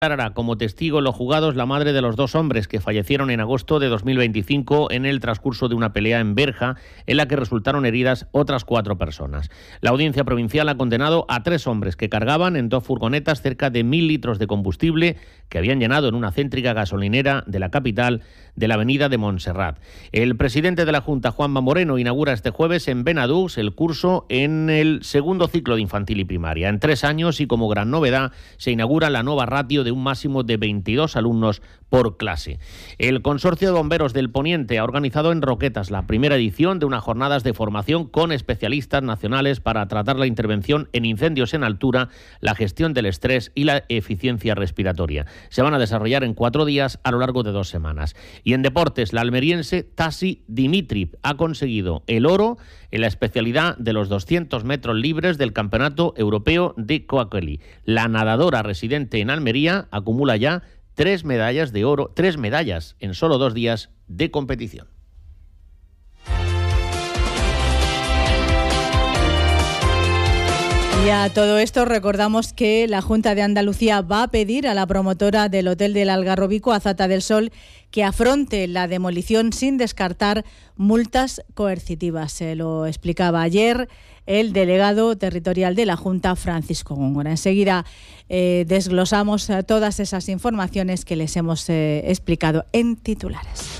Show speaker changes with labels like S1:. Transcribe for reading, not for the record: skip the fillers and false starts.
S1: Declarará como testigo en los juzgados la madre de los dos hombres que fallecieron en agosto de 2025 en el transcurso de una pelea en Berja, en la que resultaron heridas otras 4 personas. La Audiencia Provincial ha condenado a 3 hombres que cargaban en 2 furgonetas cerca de 1.000 litros de combustible que habían llenado en una céntrica gasolinera de la capital de la avenida de Montserrat. El presidente de la Junta, Juanma Moreno, inaugura este jueves en Benadús el curso en el segundo ciclo de infantil y primaria. En 3 años y como gran novedad se inaugura la nueva ratio de un máximo de 22 alumnos por clase. El Consorcio de Bomberos del Poniente ha organizado en Roquetas la primera edición de unas jornadas de formación con especialistas nacionales para tratar la intervención en incendios en altura, la gestión del estrés y la eficiencia respiratoria. Se van a desarrollar en 4 días a lo largo de 2 semanas. Y en deportes, la almeriense Tasi Dimitriv ha conseguido el oro en la especialidad de los 200 metros libres del Campeonato Europeo de Coaquelí. La nadadora residente en Almería acumula ya 3 medallas de oro, 3 medallas en solo 2 días de competición.
S2: Y a todo esto recordamos que la Junta de Andalucía va a pedir a la promotora del Hotel del Algarrobico, Azata del Sol, que afronte la demolición sin descartar multas coercitivas. Se lo explicaba ayer el delegado territorial de la Junta, Francisco Góngora. Enseguida desglosamos todas esas informaciones que les hemos explicado en titulares.